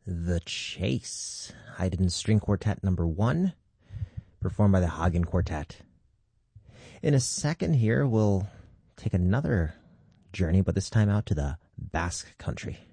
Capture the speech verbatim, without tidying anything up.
The Chase, Haydn String Quartet number one, performed by the Hagen Quartet. In a second here, we'll take another journey, but this time out to the Basque Country.